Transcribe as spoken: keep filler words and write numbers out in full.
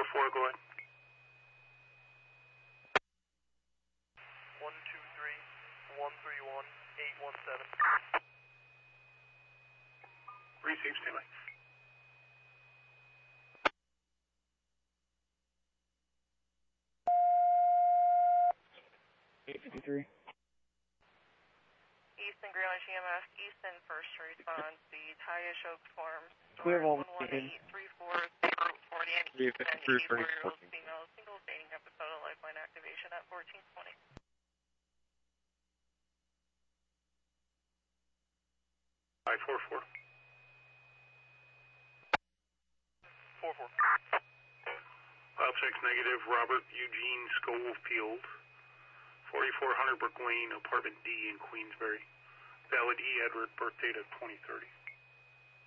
four, go ahead. one two three, one three one, eight one seven. Receive, stand by. eight fifty-three. Easton Greenwich E M S, Easton first response, the Taish Oak Farm, Clear all one one eight three four forty and three Easton, fifty-three, eighty-four-year-old female, single dating episode of lifeline activation at fourteen twenty. five four four. four four. File checks negative, Robert Eugene Schofield, forty-four hundred Brook Lane, apartment D in Queensbury. Valid E. Edward, birth date of twenty thirty.